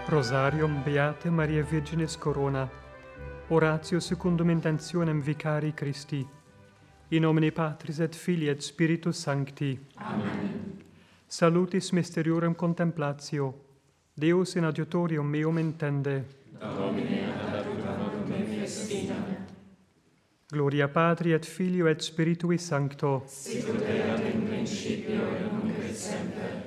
Rosarium Beate Maria Virginis Corona, oratio secundum intentionem vicari Christi, in nomine Patris et Filii et Spiritus Sancti. Amen. Salutis mysteriorem contemplatio, Deus in adiutorium meum intende. Domine ad adiutorium me festina. Gloria Patri et Filio et Spiritui Sancto. Sicut erat in principio et nunc et semper